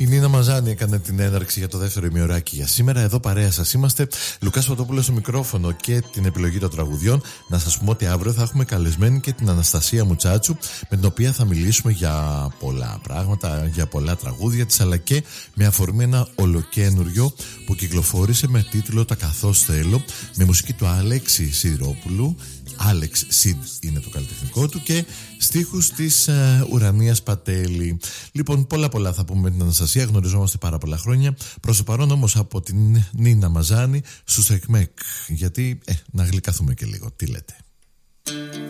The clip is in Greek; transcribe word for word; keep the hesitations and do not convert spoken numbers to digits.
Η Νίνα Μαζάνη έκανε την έναρξη για το δεύτερο ημιωράκι για σήμερα. Εδώ παρέα σας είμαστε. Λουκάς Φωτόπουλος στο μικρόφωνο και την επιλογή των τραγουδιών. Να σας πούμε ότι αύριο θα έχουμε καλεσμένη και την Αναστασία Μουτσάτσου, με την οποία θα μιλήσουμε για πολλά πράγματα, για πολλά τραγούδια της, αλλά και με αφορμή ένα ολοκένουργιο που κυκλοφόρησε με τίτλο «Τα καθώς θέλω», με μουσική του Άλεξη Σιδηρόπουλου. Άλεξ Σιντ είναι το καλλιτεχνικό του και στίχους της uh, Ουρανίας Πατέλη. Λοιπόν, πολλά πολλά θα πούμε με την Αναστασία. Γνωριζόμαστε πάρα πολλά χρόνια. Προς το παρόν όμως από την Νίνα Μαζάνη στους ΕΚΜΕΚ. Γιατί ε, να γλυκαθούμε και λίγο. Τι λέτε?